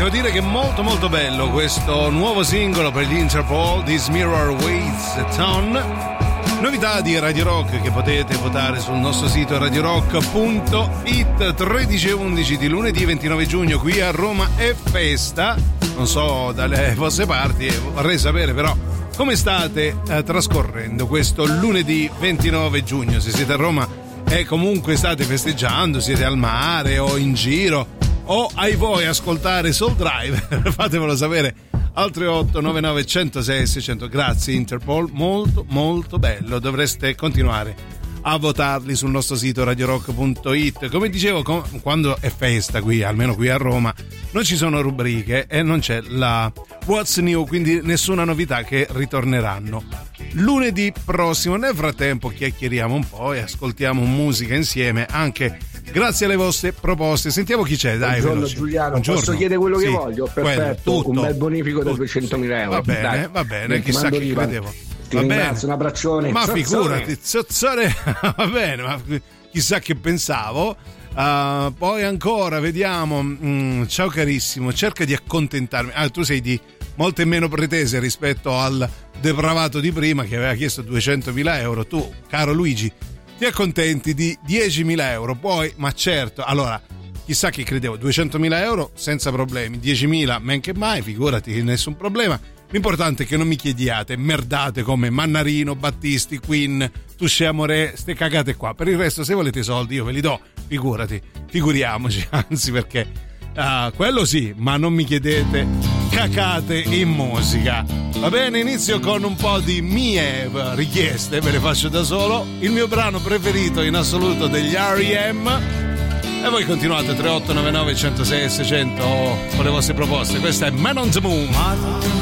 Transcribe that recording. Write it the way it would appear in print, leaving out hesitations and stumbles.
Devo dire che è molto molto bello questo nuovo singolo per gli Interpol, This Mirror Weighs a Ton. Novità di Radio Rock che potete votare sul nostro sito radiorock.it. 13 e 11 di lunedì 29 giugno qui a Roma è festa. Non so dalle vostre parti, vorrei sapere però come state trascorrendo questo lunedì 29 giugno. Se siete a Roma e comunque state festeggiando, siete al mare o in giro o ai voi ascoltare Soul Drive, fatemelo sapere al 3899 106 600. Grazie Interpol, molto molto bello, dovreste continuare a votarli sul nostro sito radiorock.it. Come dicevo, quando è festa qui, almeno qui a Roma, non ci sono rubriche e non c'è la What's New, quindi nessuna novità che ritorneranno lunedì prossimo. Nel frattempo chiacchieriamo un po' e ascoltiamo musica insieme, anche grazie alle vostre proposte. Sentiamo chi c'è, dai. Buongiorno Giuliano, buongiorno. Posso chiedere quello che sì, voglio? Perfetto, un bel bonifico da 200.000 euro. Va bene, chissà che credevo. Ti ringrazio, un abbraccione. Ma figurati, zozzone, va bene, ma chissà che pensavo. Poi ancora, vediamo. Ciao carissimo, cerca di accontentarmi. Tu sei di molte meno pretese rispetto al depravato di prima che aveva chiesto 200.000 euro. Tu, caro Luigi, ti accontenti di 10.000 euro. Poi, ma certo, allora, chissà che credevo, 200.000 euro senza problemi, 10.000 men che mai, figurati, nessun problema. L'importante è che non mi chiediate merdate come Mannarino, Battisti, Queen, Touché Amoré, ste cagate qua. Per il resto, se volete i soldi io ve li do, figuriamoci, anzi, perché quello sì, ma non mi chiedete cacate in musica. Va bene, inizio con un po' di mie richieste, ve le faccio da solo. Il mio brano preferito in assoluto degli R.E.M. E voi continuate 3899 106 600 con le vostre proposte. Questa è Man on the Moon.